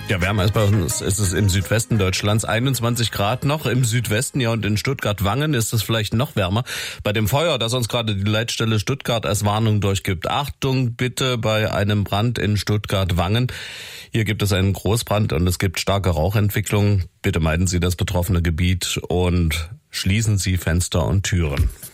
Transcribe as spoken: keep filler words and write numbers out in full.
Ja, wärmer ist bei uns, ist es im Südwesten Deutschlands einundzwanzig Grad noch. Im Südwesten, ja, und in Stuttgart-Wangen ist es vielleicht noch wärmer. Bei dem Feuer, das uns gerade die Leitstelle Stuttgart als Warnung durchgibt. Achtung bitte bei einem Brand in Stuttgart-Wangen. Hier gibt es einen Großbrand und es gibt starke Rauchentwicklung. Bitte meiden Sie das betroffene Gebiet und schließen Sie Fenster und Türen.